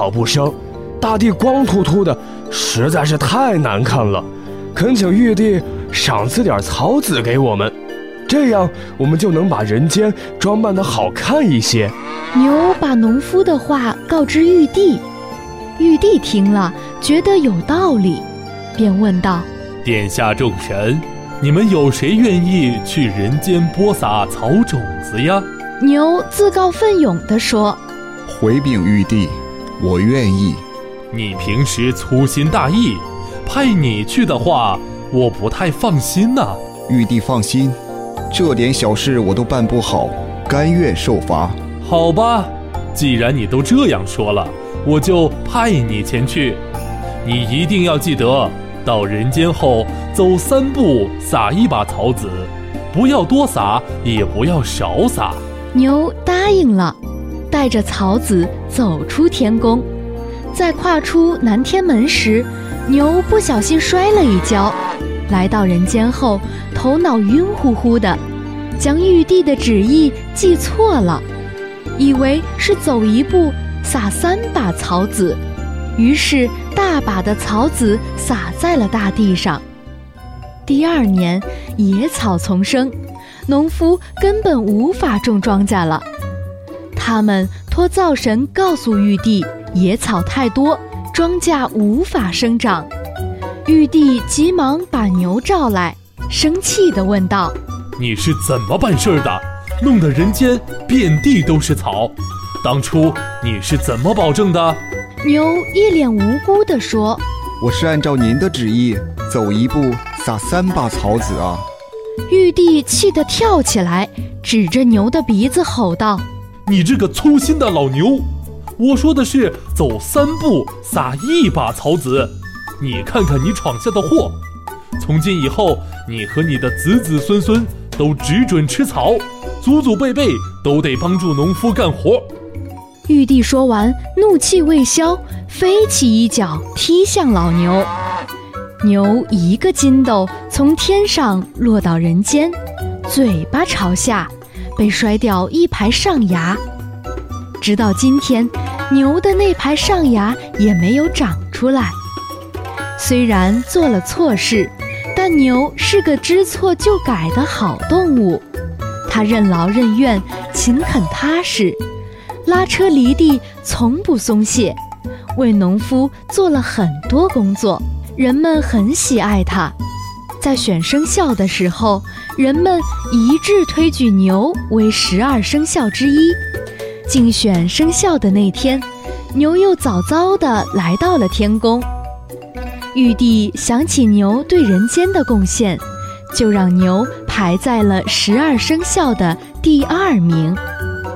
草不生，大地光秃秃的，实在是太难看了。恳请玉帝赏赐点草籽给我们，这样我们就能把人间装扮得好看一些。 牛把农夫的话告知玉帝，玉帝听了觉得有道理，便问道： 殿下众神，你们有谁愿意去人间播撒草种子呀？ 牛自告奋勇地说： 回禀玉帝，我愿意。 你平时粗心大意，派你去的话，我不太放心呐。 玉帝放心，这点小事我都办不好，甘愿受罚。 好吧，既然你都这样说了，我就派你前去。你一定要记得，到人间后走3步撒1把草籽，不要多撒，也不要少撒。 牛答应了，带着草籽走出天宫。在跨出南天门时，牛不小心摔了一跤，来到人间后头脑晕乎乎的，将玉帝的旨意记错了，以为是走1步撒3把草籽，于是大把的草籽撒在了大地上。第2年野草丛生，农夫根本无法种庄稼了。他们托灶神告诉玉帝，野草太多，庄稼无法生长。玉帝急忙把牛召来，生气地问道： 你是怎么办事的？弄得人间遍地都是草，当初你是怎么保证的？ 牛一脸无辜地说： 我是按照您的旨意，走1步撒3把草籽啊。 玉帝气得跳起来，指着牛的鼻子吼道： 你这个粗心的老牛，我说的是走3步撒1把草籽，你看看你闯下的祸。从今以后，你和你的子子孙孙都只准吃草，祖祖辈辈都得帮助农夫干活。 玉帝说完，怒气未消，飞起一脚踢向老牛。牛一个筋斗从天上落到人间，嘴巴朝下，被摔掉1排上牙。直到今天，牛的那排上牙也没有长出来。虽然做了错事，但牛是个知错就改的好动物。它任劳任怨，勤恳踏实，拉车犁地从不松懈，为农夫做了很多工作，人们很喜爱它。在选生肖的时候，人们一致推举牛为12生肖之一。竞选生肖的那天，牛又早早地来到了天宫。玉帝想起牛对人间的贡献，就让牛排在了12生肖的第2名。